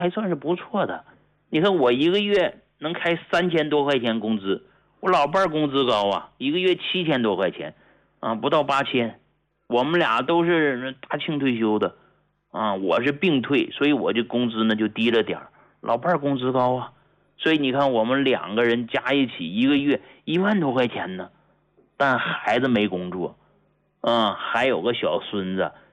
还算是不错的。你看我一个月能开3000多块钱工资，我老伴儿工资高啊，一个月7000多块钱，不到8000。我们俩都是大庆退休的，我是病退，所以我这工资呢就低了点儿。老伴儿工资高啊，所以你看我们2个人加一起一个月1万多块钱呢。但孩子没工作，还有个小孙子，